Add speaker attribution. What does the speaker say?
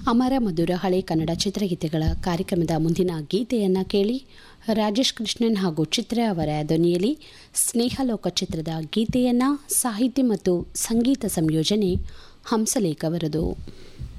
Speaker 1: ಅಮರ ಮಧುರ ಹಳೆ ಕನ್ನಡ ಚಿತ್ರಗೀತೆಗಳ ಕಾರ್ಯಕ್ರಮದ ಮುಂದಿನ ಗೀತೆಯನ್ನು ಕೇಳಿ. ರಾಜೇಶ್ ಕೃಷ್ಣನ್ ಹಾಗೂ ಚಿತ್ರ ಅವರ ಧ್ವನಿಯಲ್ಲಿ ಸ್ನೇಹಲೋಕ ಚಿತ್ರದ ಗೀತೆಯನ್ನು ಸಾಹಿತ್ಯ ಮತ್ತು ಸಂಗೀತ ಸಂಯೋಜನೆ ಹಂಸಲೇಖ ಅವರದು.